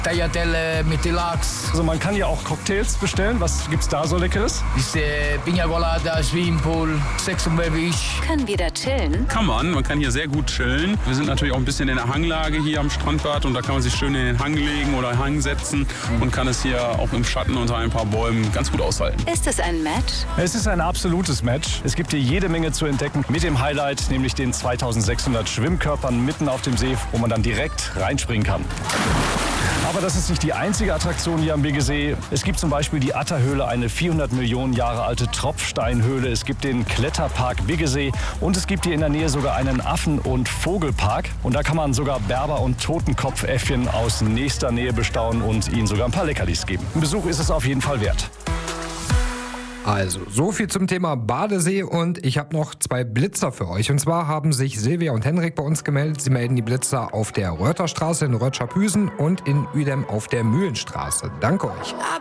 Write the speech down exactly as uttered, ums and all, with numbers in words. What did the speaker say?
Tagliatelle mit Lachs. Also man kann ja auch Cocktails bestellen. Was gibt's da so Leckeres? Ist äh, Pina Colada, Swimmingpool, Sex und Beach. Können wir da chillen? Kann man. Man kann hier sehr gut chillen. Wir sind natürlich auch ein bisschen in der Hanglage hier am Strandbad und da kann man sich schön in den Hang legen oder Hang setzen und kann es hier auch im Schatten unter ein paar Bäumen ganz gut aushalten. Ist es ein Match? Es ist ein absolutes Match. Es gibt hier jede Menge zu entdecken mit dem Highlight, nämlich den zweitausendsechshundert Schwimmkörpern mitten auf dem See, wo man dann direkt reinspringen kann. Aber das ist nicht die einzige Attraktion hier am Biggesee. Es gibt zum Beispiel die Atta-Höhle, eine vierhundert Millionen Jahre alte Tropfsteinhöhle. Es gibt den Kletterpark Biggesee und es gibt hier in der Nähe sogar einen Affen- und Vogelpark. Und da kann man sogar Berber- und Totenkopfäffchen aus nächster Nähe bestaunen und ihnen sogar ein paar Leckerlis geben. Ein Besuch ist es auf jeden Fall wert. Also, so viel zum Thema Badesee und ich habe noch zwei Blitzer für euch. Und zwar haben sich Silvia und Henrik bei uns gemeldet. Sie melden die Blitzer auf der Rötherstraße in Rötschapüsen und in Uedem auf der Mühlenstraße. Danke euch.